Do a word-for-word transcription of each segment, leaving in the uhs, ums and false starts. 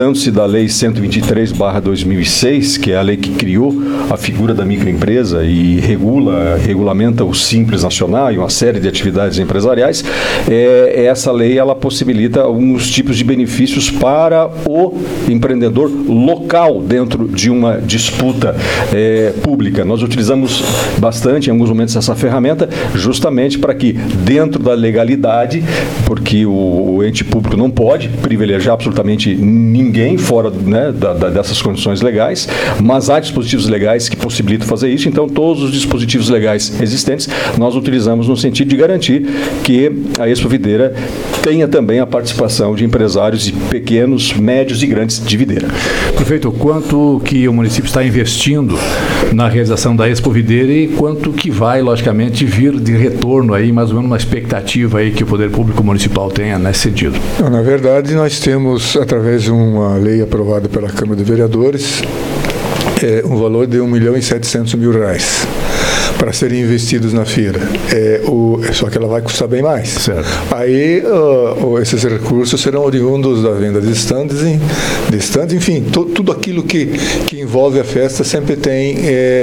Tratando-se da Lei cento e vinte e três barra dois mil e seis, que é a lei que criou a figura da microempresa e regula, regulamenta o Simples Nacional e uma série de atividades empresariais, é, essa lei ela possibilita alguns tipos de benefícios para o empreendedor local dentro de uma disputa é, pública. Nós utilizamos bastante, em alguns momentos, essa ferramenta justamente para que, dentro da legalidade, porque o, o ente público não pode privilegiar absolutamente ninguém ninguém fora, né, da, da, dessas condições legais, mas há dispositivos legais que possibilitam fazer isso, então todos os dispositivos legais existentes nós utilizamos no sentido de garantir que a Expo Videira tenha também a participação de empresários de pequenos, médios e grandes de Videira. Prefeito, quanto que o município está investindo na realização da Expo Videira e quanto que vai, logicamente, vir de retorno aí, mais ou menos uma expectativa aí que o Poder Público Municipal tenha nesse sentido? Na verdade, nós temos, através de uma lei aprovada pela Câmara de Vereadores, é, um valor de um milhão e setecentos mil reais para serem investidos na feira. É, o, só que ela vai custar bem mais. Certo. Aí uh, esses recursos serão oriundos da venda de estandes, de estandes enfim, to, tudo aquilo que, que envolve a festa sempre tem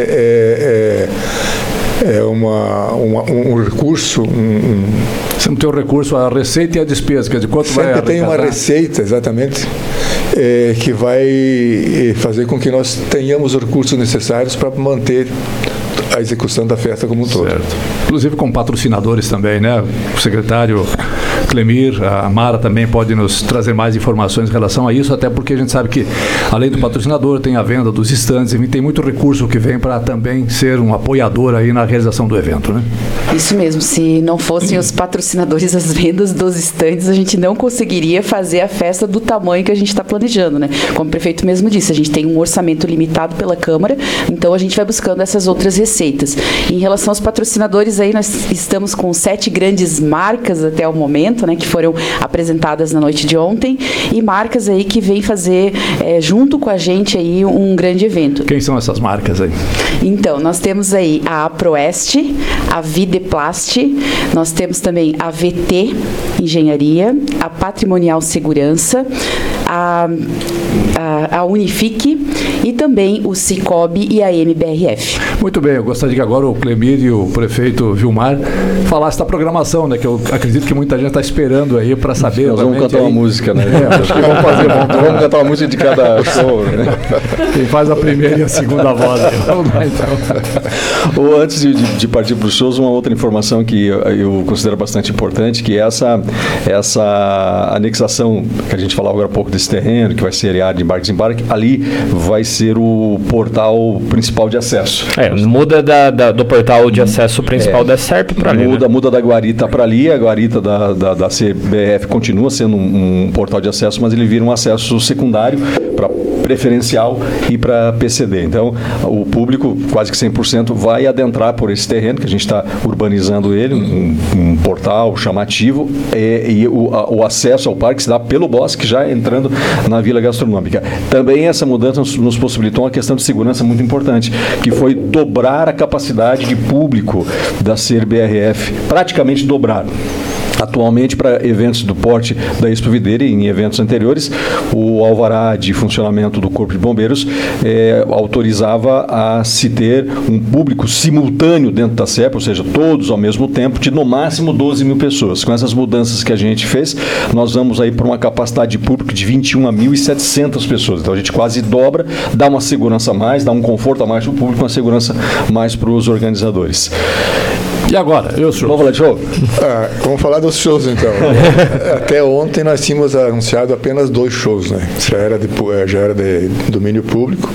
é, é, é, é uma, uma, um recurso. Um, um, Você não tem o recurso, a receita e a despesa, quer dizer, quanto vai sempre tem uma receita, exatamente, é, que vai fazer com que nós tenhamos os recursos necessários para manter a execução da festa como um todo. Certo. Inclusive com patrocinadores também, né? O secretário Clemir, a Mara também pode nos trazer mais informações em relação a isso, até porque a gente sabe que, além do patrocinador, tem a venda dos estandes, enfim, tem muito recurso que vem para também ser um apoiador aí na realização do evento, né? Isso mesmo, se não fossem os patrocinadores, as vendas dos estandes, a gente não conseguiria fazer a festa do tamanho que a gente está planejando, né? Como o prefeito mesmo disse, a gente tem um orçamento limitado pela Câmara, então a gente vai buscando essas outras receitas. Em relação aos patrocinadores, aí nós estamos com sete grandes marcas até o momento, né, que foram apresentadas na noite de ontem, e marcas aí que vêm fazer é, junto com a gente aí um grande evento. Quem são essas marcas aí? Então, nós temos aí a Aproeste, a Videplast, nós temos também a V T Engenharia, a Patrimonial Segurança, a, a, a Unifique e também o Cicobi e a M B R F. Muito bem, eu gostaria que agora o Clemir e o prefeito Vilmar falassem da programação, né, que eu acredito que muita gente está esperando aí para saber. Nós vamos cantar aí... uma música, né? É, acho que vamos fazer, vamos, vamos cantar uma música de cada show, né? Quem faz a primeira e a segunda voz. Vamos lá, então. Ou antes de, de, de partir para os shows, uma outra informação que eu, eu considero bastante importante, que é essa, essa anexação, que a gente falava agora há pouco desse terreno, que vai ser a área de embarque e desembarque, ali vai ser o portal principal de acesso. É, muda da, da, do portal de acesso principal é, da SERP para ali, muda, né? Muda da guarita para ali, a guarita da, da, da C B F continua sendo um, um portal de acesso, mas ele vira um acesso secundário para preferencial e para P C D. Então, o público, quase que cem por cento, vai adentrar por esse terreno, que a gente está urbanizando ele, um, um portal chamativo, e, e o, a, o acesso ao parque se dá pelo bosque, já entrando na Vila Gastronômica. Também essa mudança nos, nos possibilitou uma questão de segurança muito importante, que foi dobrar a capacidade de público da C B R F, praticamente dobrar. Atualmente, para eventos do porte da Expo Videira e em eventos anteriores, o alvará de funcionamento do Corpo de Bombeiros é, autorizava a se ter um público simultâneo dentro da S E P, ou seja, todos ao mesmo tempo, de no máximo doze mil pessoas. Com essas mudanças que a gente fez, nós vamos aí para uma capacidade de público de vinte e um mil e setecentas pessoas. Então, a gente quase dobra, dá uma segurança a mais, dá um conforto a mais para o público, uma segurança mais para os organizadores. E agora? Eu sou. Vamos falar de show? Ah, vamos falar dos shows, então. Até ontem nós tínhamos anunciado apenas dois shows, né? Já era de, já era de domínio público,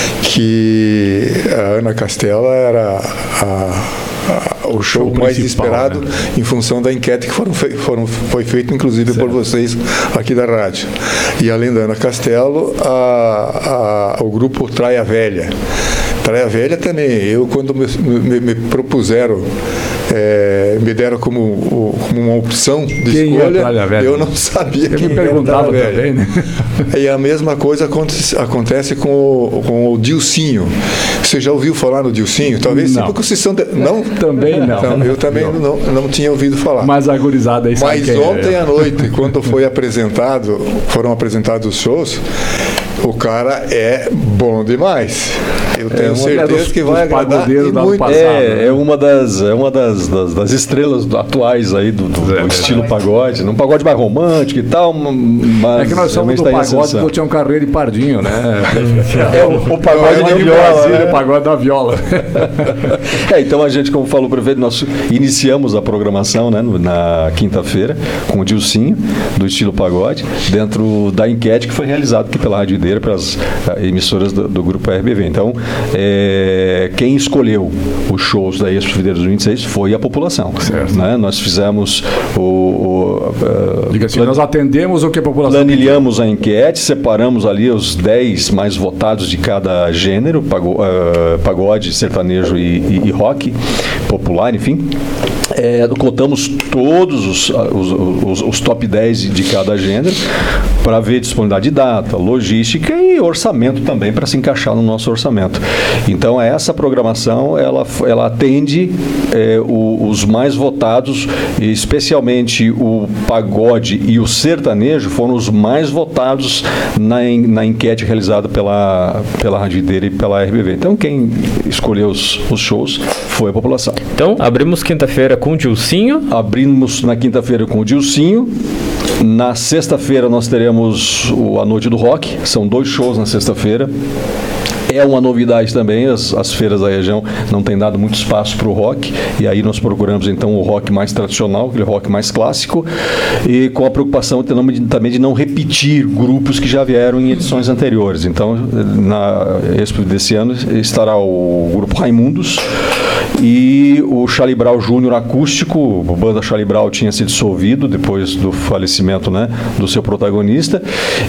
que a Ana Castela era a, a, o show, show mais esperado, né? Em função da enquete que foram, foram, foi feita, inclusive, certo, por vocês aqui da rádio. E além da Ana Castelo, a, a, o grupo Traia Velha. Traia Velha também. Eu, quando me, me, me propuseram é, me deram como, como uma opção de quem escolha, é a Tralha Velha? Eu não sabia eu quem me era a perguntava Tralha Velha. também, né? E a mesma coisa acontece, acontece com, o, com o Dilcinho. Você já ouviu falar no Dilcinho? Talvez Não. sim, porque vocês são... De... Não? Também não. Então, eu também não, não tinha ouvido falar. Mas a gurizada aí sabe Mas quem ontem é. à noite, quando foi apresentado, foram apresentados os shows, o cara é bom demais. Eu tenho uma certeza dos- que vai dos agradar pagodeiros e do ano muito. passado. É, é uma das, é uma das, das, das estrelas atuais aí do, do, É, do estilo pagode, num pagode mais romântico e tal, mas É que nós somos realmente do tá em pagode ascensão. do Tião Carreiro e Pardinho, né? É o, o pagode Pagode de de viola, Brasília, né? o pagode da viola. É, então a gente, como falou o prefeito, nós iniciamos a programação, né, no- na quinta-feira com o Dilcinho, do estilo pagode, dentro da enquete que foi realizada aqui pela Rádio Videira, pelas eh, emissoras do, do Grupo R B V. Então, eh, quem escolheu os shows da Expo Videira dos vinte e seis foi a população. Certo. Né? Nós fizemos o... o eh, Diga assim, plan- nós atendemos o que a população Planilhamos a enquete, separamos ali os dez mais votados de cada gênero, pago- eh, pagode, sertanejo e, e- e rock, popular, enfim. É, cotamos todos os, os, os- os top dez de cada gênero para ver disponibilidade de data, logística e orçamento também para se encaixar no nosso orçamento. Então essa programação ela, ela atende é, o- os mais votados, especialmente o pagode e o sertanejo foram os mais votados na, en- na enquete realizada pela, pela Rádio Videira e pela R B V. Então quem escolheu os, os shows foi a população. Então, abrimos quinta-feira com o Dilcinho. Abrimos na quinta-feira com o Dilcinho. Na sexta-feira nós teremos o- a Noite do Rock. São dois shows na sexta-feira. É uma novidade também, as, as feiras da região não têm dado muito espaço para o rock, e aí nós procuramos então o rock mais tradicional, aquele rock mais clássico, e com a preocupação também também de não repetir grupos que já vieram em edições anteriores. Então, na Expo desse ano estará o grupo Raimundos e o Charlie Brown Júnior acústico. A banda Charlie Brown tinha se dissolvido depois do falecimento, né, do seu protagonista,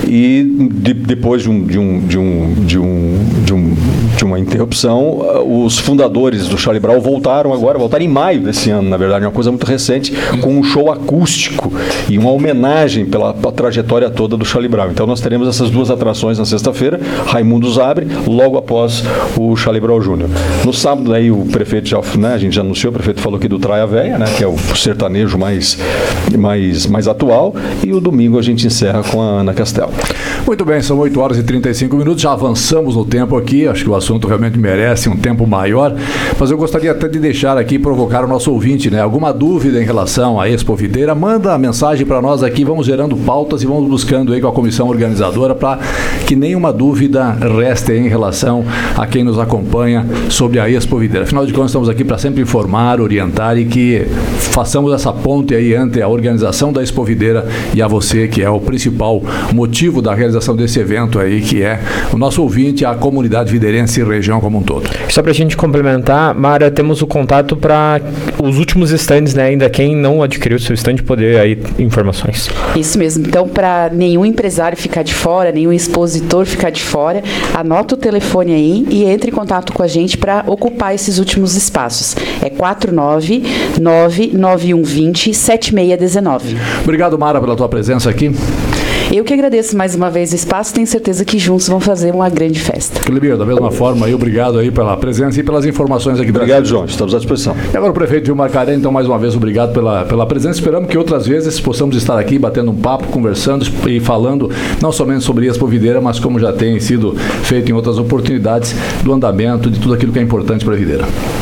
e de- depois de um, de um, de um, de um, de um, de uma interrupção, os fundadores do Charlie Brown voltaram agora, voltaram em maio desse ano, na verdade, uma coisa muito recente, com um show acústico e uma homenagem pela, pela trajetória toda do Charlie Brown. Então nós teremos essas duas atrações na sexta-feira. Raimundos abre logo após o Charlie Brown Júnior. No sábado aí o prefeito já, né, a gente já anunciou, o prefeito falou aqui do Traia Véia, né, que é o sertanejo mais, mais, mais atual, e o domingo a gente encerra com a Ana Castelo. Muito bem, são oito horas e trinta e cinco minutos, já avançamos no tempo aqui, acho que o assunto realmente merece um tempo maior, mas eu gostaria até de deixar aqui, provocar o nosso ouvinte, né? Alguma dúvida em relação à Expo Videira, manda a mensagem para nós aqui, vamos gerando pautas e vamos buscando aí com a comissão organizadora para que nenhuma dúvida reste aí em relação a quem nos acompanha sobre a Expo Videira. Afinal de contas, estamos aqui para sempre informar, orientar e que façamos essa ponte aí entre a organização da Expo Videira e a você, que é o principal motivo da realização desse evento aí, que é o nosso ouvinte, a comunidade videirense e região como um todo. Só pra gente complementar, Mara, temos o contato para os últimos stands, né? Ainda quem não adquiriu seu stand poder aí informações. Isso mesmo. Então, para nenhum empresário ficar de fora, nenhum expositor ficar de fora, anota o telefone aí e entre em contato com a gente para ocupar esses últimos espaços. É quatro nove nove nove um dois zero sete seis um nove. Obrigado, Mara, pela tua presença aqui. Eu que agradeço mais uma vez o espaço, tenho certeza que juntos vão fazer uma grande festa. Clemir, da mesma forma, aí, obrigado aí pela presença e pelas informações aqui. Obrigado, João. Estamos à disposição. E agora o prefeito Vilmar Caré, então mais uma vez obrigado pela, pela presença. Esperamos que outras vezes possamos estar aqui batendo um papo, conversando e falando não somente sobre Expo Videira, mas como já tem sido feito em outras oportunidades, do andamento, de tudo aquilo que é importante para a Videira.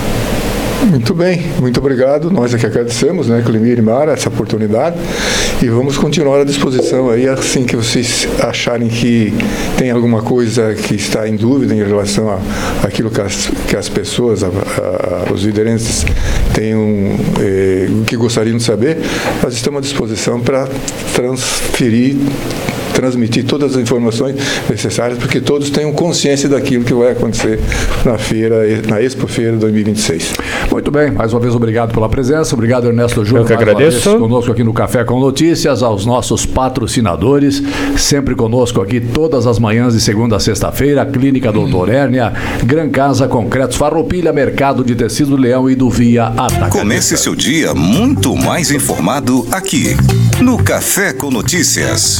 Muito bem, muito obrigado. Nós aqui agradecemos, né, Clemir e Mara, essa oportunidade. E vamos continuar à disposição aí, assim que vocês acharem que tem alguma coisa que está em dúvida em relação a aquilo que as, que as pessoas, a, a, os videirenses tenham, eh, que gostariam de saber, nós estamos à disposição para transferir transmitir todas as informações necessárias para que todos tenham consciência daquilo que vai acontecer na feira, na Expo Feira dois mil e vinte e seis. Muito bem, mais uma vez obrigado pela presença, obrigado Ernesto Júnior. Eu que agradeço. Conosco aqui no Café com Notícias, aos nossos patrocinadores, sempre conosco aqui todas as manhãs de segunda a sexta-feira, Clínica Doutor Hérnia, Gran Casa Concretos, Farroupilha, Mercado de Tecido Leão e do Via Atacadista. Comece seu dia muito mais informado aqui, no Café com Notícias.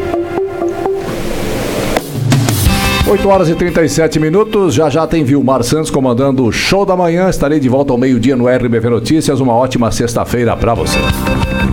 oito horas e trinta e sete minutos, já já tem Vilmar Santos comandando o Show da Manhã. Estarei de volta ao meio-dia no R B V Notícias. Uma ótima sexta-feira para você.